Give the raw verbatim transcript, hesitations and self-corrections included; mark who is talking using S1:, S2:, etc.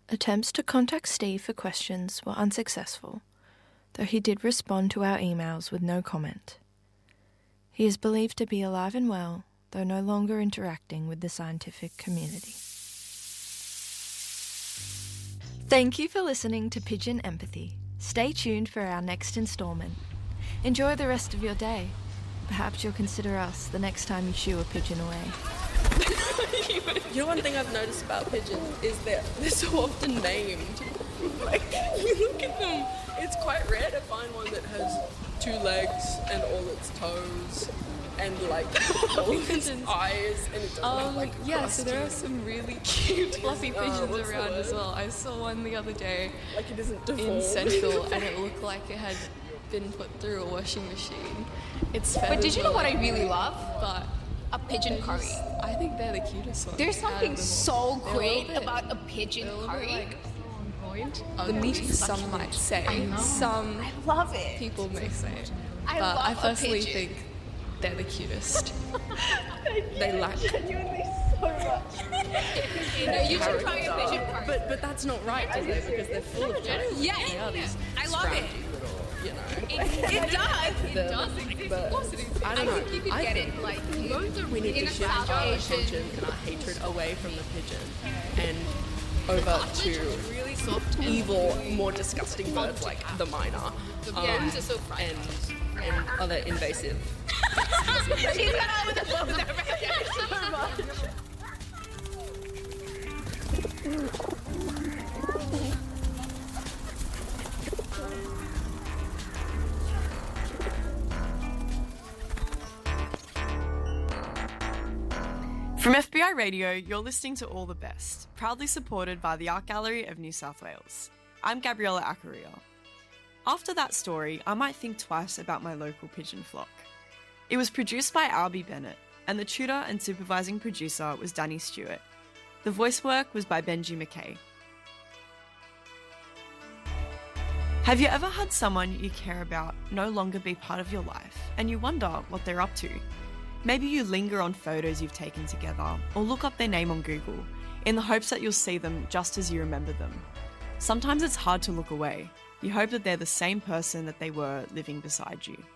S1: Attempts to contact Steve for questions were unsuccessful, though he did respond to our emails with no comment. He is believed to be alive and well, though no longer interacting with the scientific community. Thank you for listening to Pigeon Empathy. Stay tuned for our next instalment. Enjoy the rest of your day. Perhaps you'll consider us the next time you shoo a pigeon away.
S2: You know, one thing I've noticed about pigeons is that they're so often named. Like, you look at them, it's quite rare to find one that has two legs and all its toes and like all its eyes, and it doesn't
S3: um,
S2: have like
S3: yeah, so there are some really cute fluffy pigeons uh, around as well. I saw one the other day,
S2: like it isn't deformed.
S3: In Central, and it looked like it had been put through a washing machine. It's
S4: But did you know what I really love?
S3: But
S4: a pigeon curry.
S3: I think they're the cutest ones.
S4: There's something so great
S3: bit,
S4: about a pigeon
S3: a
S4: curry.
S3: Bit, like, the meat, some might say. Some
S4: I love it.
S3: people may say.
S4: I
S3: but
S4: love
S3: I personally
S4: a pigeon.
S3: think they're the cutest.
S2: They lack
S4: genuinely so much. You know, you should try a pigeon curry.
S2: But but that's not right, is it? Because they're full of character.
S4: Yeah,
S2: they are these
S4: I love it.
S2: little, you know.
S4: It, it does.
S2: It does. But I don't know.
S4: I think you could
S2: I
S4: get
S2: think
S4: it like
S2: we need
S4: in
S2: to
S4: a
S2: shift
S4: South
S2: our
S4: Asian.
S2: attention and our hatred away from the pigeon and over to
S4: really soft and
S2: evil, more disgusting birds like the myna um,
S4: yeah, it's so
S2: and and other invasive.
S4: She's got out with the phone so much.
S5: From F B I Radio, you're listening to All the Best, proudly supported by the Art Gallery of New South Wales. I'm Gabriella Acaria. After that story, I might think twice about my local pigeon flock. It was produced by Albie Bennett, and the tutor and supervising producer was Danny Stewart. The voice work was by Benji McKay. Have you ever had someone you care about no longer be part of your life, and you wonder what they're up to? Maybe you linger on photos you've taken together, or look up their name on Google, in the hopes that you'll see them just as you remember them. Sometimes it's hard to look away. You hope that they're the same person that they were living beside you.